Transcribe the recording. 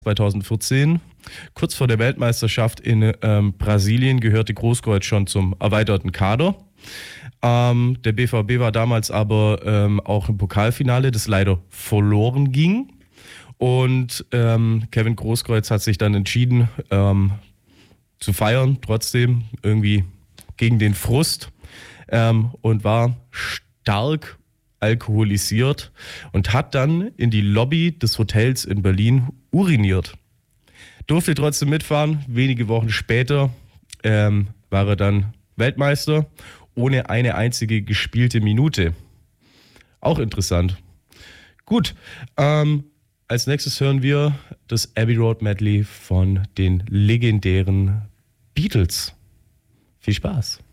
2014. Kurz vor der Weltmeisterschaft in Brasilien gehörte Großkreuz schon zum erweiterten Kader. Der BVB war damals aber auch im Pokalfinale, das leider verloren ging. Und Kevin Großkreuz hat sich dann entschieden zu feiern, trotzdem irgendwie gegen den Frust, und war stark alkoholisiert und hat dann in die Lobby des Hotels in Berlin uriniert. Durfte trotzdem mitfahren. Wenige Wochen später war er dann Weltmeister ohne eine einzige gespielte Minute. Auch interessant. Gut, als nächstes hören wir das Abbey Road Medley von den legendären Beatles. Viel Spaß.